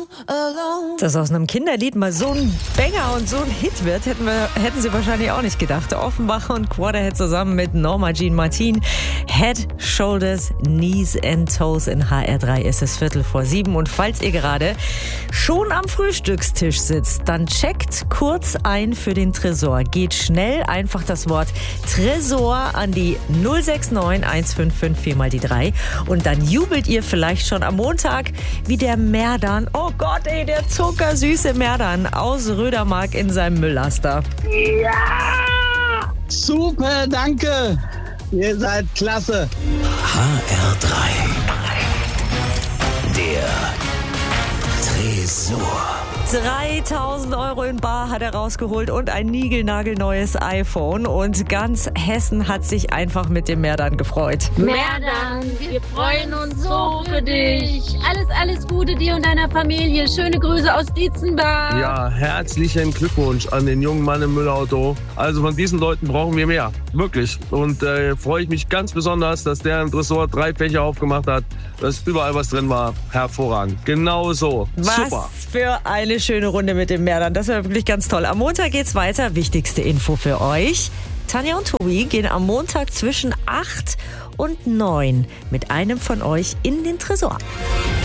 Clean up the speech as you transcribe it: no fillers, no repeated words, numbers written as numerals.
Dass aus einem Kinderlied mal so ein Banger und so ein Hit wird, hätten sie wahrscheinlich auch nicht gedacht. Offenbach und Quarterhead zusammen mit Norma Jean Martin. Head, Shoulders, Knees and Toes. In HR3 ist es 6:45. Und falls ihr gerade schon am Frühstückstisch sitzt, dann checkt kurz ein für den Tresor. Geht schnell einfach das Wort Tresor an die 069 155 4 mal die 3. Und dann jubelt ihr vielleicht schon am Montag wie der Merdan. Oh Gott, ey, der zuckersüße Merdan aus Rödermark in seinem Mülllaster. Ja! Super, danke. Ihr seid klasse. HR3. Der Tresor. 3.000 € in bar hat er rausgeholt und ein niegelnagelneues iPhone. Und ganz Hessen hat sich einfach mit dem Merdan gefreut. Merdan, wir freuen uns so für dich. Alles Gute dir und deiner Familie. Schöne Grüße aus Dietzenbach. Ja, herzlichen Glückwunsch an den jungen Mann im Müllauto. Also von diesen Leuten brauchen wir mehr. Wirklich. Und freue ich mich ganz besonders, dass der im Tresor 3 Fächer aufgemacht hat, dass überall was drin war. Hervorragend. Genau so. Super. Was für eine schöne Runde mit dem Merdan. Das war wirklich ganz toll. Am Montag geht's weiter. Wichtigste Info für euch. Tanja und Tobi gehen am Montag zwischen 8 und 9 mit einem von euch in den Tresor.